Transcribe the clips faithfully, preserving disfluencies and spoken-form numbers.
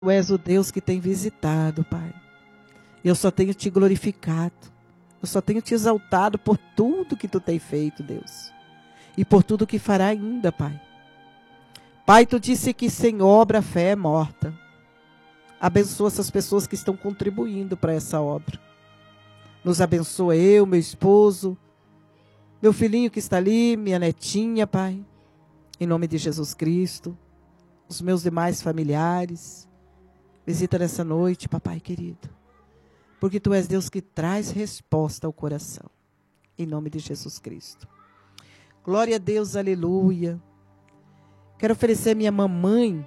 Tu és o Deus que tem visitado, Pai. E eu só tenho te glorificado. Eu só tenho te exaltado por tudo que tu tem feito, Deus. E por tudo que fará ainda, Pai. Pai, tu disse que sem obra a fé é morta. Abençoa essas pessoas que estão contribuindo para essa obra. Nos abençoa eu, meu esposo, meu filhinho que está ali, minha netinha, Pai. Em nome de Jesus Cristo. Os meus demais familiares. Visita nessa noite, papai querido. Porque tu és Deus que traz resposta ao coração. Em nome de Jesus Cristo. Glória a Deus, aleluia. Quero oferecer minha mamãe,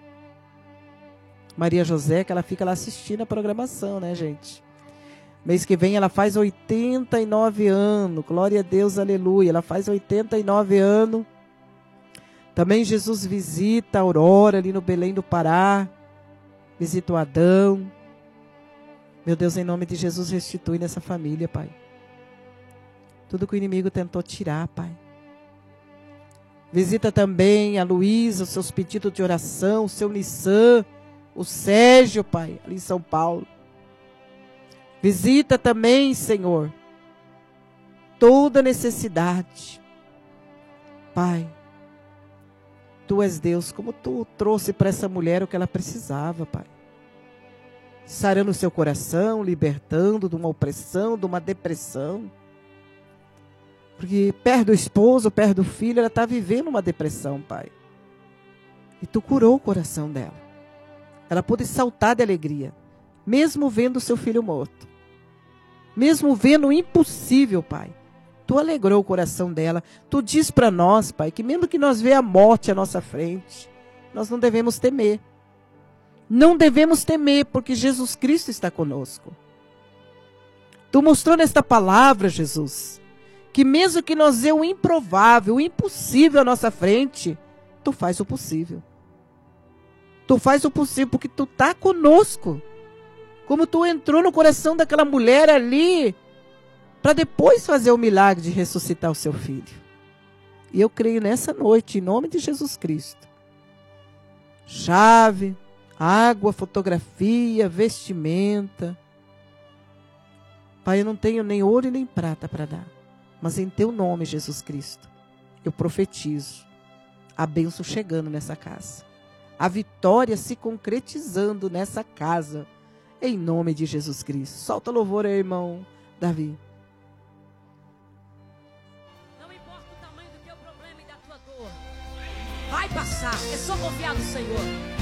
Maria José, que ela fica lá assistindo a programação, né, gente? Mês que vem ela faz oitenta e nove anos. Glória a Deus, aleluia. Ela faz oitenta e nove anos. Também Jesus visita a Aurora ali no Belém do Pará. Visita o Adão. Meu Deus, em nome de Jesus, restitui nessa família, Pai. Tudo que o inimigo tentou tirar, Pai. Visita também a Luísa, os seus pedidos de oração, o seu Nissan, o Sérgio, Pai, ali em São Paulo. Visita também, Senhor, toda necessidade. Pai, tu és Deus, como tu trouxe para essa mulher o que ela precisava, Pai. Sarando o seu coração, libertando de uma opressão, de uma depressão. Porque perto do esposo, perto do filho, ela está vivendo uma depressão, Pai. E tu curou o coração dela. Ela pôde saltar de alegria, mesmo vendo o seu filho morto. Mesmo vendo o impossível, Pai. Tu alegrou o coração dela. Tu diz para nós, Pai, que mesmo que nós vejamos a morte à nossa frente, nós não devemos temer. Não devemos temer, porque Jesus Cristo está conosco. Tu mostrou nesta palavra, Jesus, que mesmo que nós vejamos o improvável, o impossível à nossa frente, tu faz o possível. Tu faz o possível, porque tu está conosco. Como tu entrou no coração daquela mulher ali, para depois fazer o milagre de ressuscitar o seu filho. E eu creio nessa noite, em nome de Jesus Cristo. Chave, água, fotografia, vestimenta. Pai, eu não tenho nem ouro e nem prata para dar. Mas em teu nome, Jesus Cristo, eu profetizo a bênção chegando nessa casa. A vitória se concretizando nessa casa. Em nome de Jesus Cristo. Solta louvor aí, irmão Davi. Não importa o tamanho do teu problema e da tua dor. Vai passar. É só confiar no Senhor.